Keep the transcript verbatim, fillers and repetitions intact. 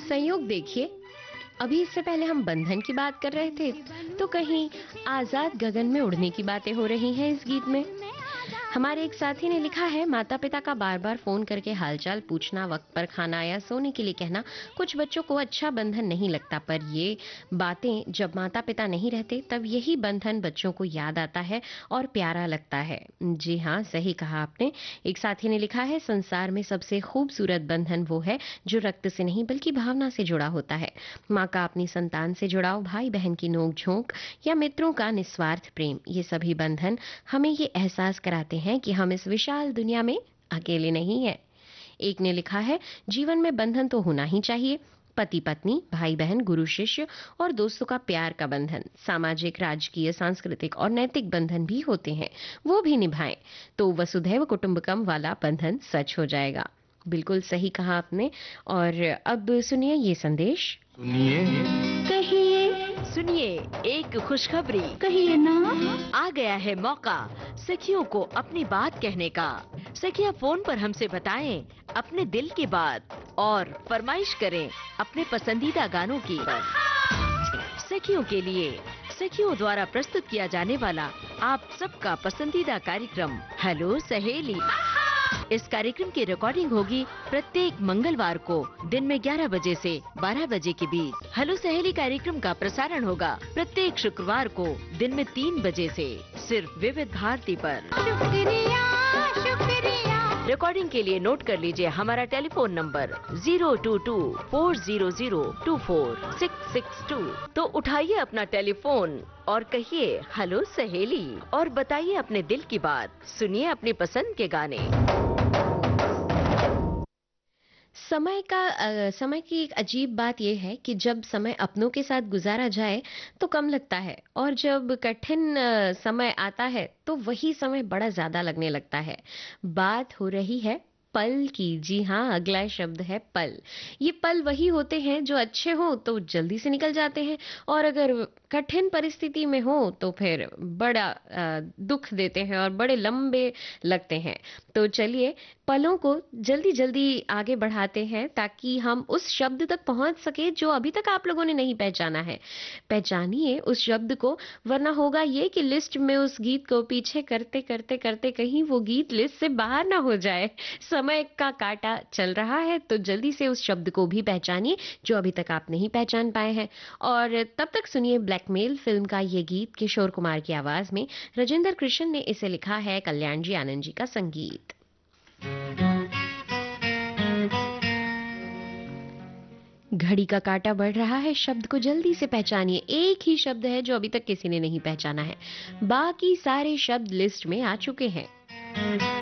संयोग देखिए, अभी इससे पहले हम बंधन की बात कर रहे थे, तो कहीं आजाद गगन में उड़ने की बातें हो रही हैं इस गीत में। हमारे एक साथी ने लिखा है, माता पिता का बार बार फोन करके हालचाल पूछना, वक्त पर खाना या सोने के लिए कहना कुछ बच्चों को अच्छा बंधन नहीं लगता, पर ये बातें जब माता पिता नहीं रहते तब यही बंधन बच्चों को याद आता है और प्यारा लगता है। जी हाँ, सही कहा आपने। एक साथी ने लिखा है, संसार में सबसे खूबसूरत बंधन वो है जो रक्त से नहीं बल्कि भावना से जुड़ा होता है। माँ का अपनी संतान से जुड़ाव, भाई बहन की नोक झोंक या मित्रों का निस्वार्थ प्रेम, ये सभी बंधन हमें ये एहसास कराते हैं कि हम इस विशाल दुनिया में अकेले नहीं हैं। एक ने लिखा है, जीवन में बंधन तो होना ही चाहिए। पति पत्नी, भाई बहन, गुरु शिष्य और दोस्तों का प्यार का बंधन, सामाजिक, राजकीय, सांस्कृतिक और नैतिक बंधन भी होते हैं, वो भी निभाएं तो वसुधैव कुटुंबकम वाला बंधन सच हो जाएगा। बिल्कुल सही कहा आपने। और अब सुनिए ये संदेश। सुनिए कहिए, सुनिए एक खुशखबरी, कहिए ना। आ गया है मौका सखियों को अपनी बात कहने का। सखियां फोन पर हमसे बताएं अपने दिल की बात और फरमाइश करें अपने पसंदीदा गानों की। सखियों के लिए सखियों द्वारा प्रस्तुत किया जाने वाला आप सबका पसंदीदा कार्यक्रम हेलो सहेली। इस कार्यक्रम की रिकॉर्डिंग होगी प्रत्येक मंगलवार को दिन में ग्यारह बजे से बारह बजे के बीच। हेलो सहेली कार्यक्रम का प्रसारण होगा प्रत्येक शुक्रवार को दिन में तीन बजे से सिर्फ विविध भारती पर। शुक्रिया शुक्रिया। रिकॉर्डिंग के लिए नोट कर लीजिए हमारा telephone number zero to to four zero zero to four six six to. तो उठाइए अपना टेलीफोन और कहिए हेलो सहेली और बताइए अपने दिल की बात। सुनिए अपनी पसंद के गाने। समय का अ, समय की एक अजीब बात यह है कि जब समय अपनों के साथ गुजारा जाए तो कम लगता है, और जब कठिन अ, समय आता है तो वही समय बड़ा ज्यादा लगने लगता है। बात हो रही है पल की। जी हाँ, अगला शब्द है पल। ये पल वही होते हैं जो अच्छे हो तो जल्दी से निकल जाते हैं, और अगर कठिन परिस्थिति में हो तो फिर बड़ा अ, दुख देते हैं और बड़े लंबे लगते हैं। तो चलिए पलों को जल्दी जल्दी आगे बढ़ाते हैं ताकि हम उस शब्द तक पहुंच सके जो अभी तक आप लोगों ने नहीं पहचाना है। पहचानिए उस शब्द को, वरना होगा ये कि लिस्ट में उस गीत को पीछे करते करते करते कहीं वो गीत लिस्ट से बाहर ना हो जाए। समय का काटा चल रहा है, तो जल्दी से उस शब्द को भी पहचानिए जो अभी तक आप नहीं पहचान पाए हैं। और तब तक सुनिए ब्लैकमेल फिल्म का ये गीत किशोर कुमार की आवाज में। राजेंद्र कृष्ण ने इसे लिखा है, कल्याण जी आनंद जी का संगीत। घड़ी का काटा बढ़ रहा है, शब्द को जल्दी से पहचानिए। एक ही शब्द है जो अभी तक किसी ने नहीं पहचाना है, बाकी सारे शब्द लिस्ट में आ चुके हैं।